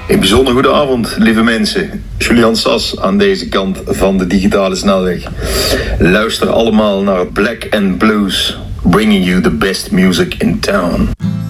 Een bijzonder goede avond, lieve mensen. Julian Sas aan deze kant van de digitale snelweg. Luister allemaal naar Black and Blues, bringing you the best music in town.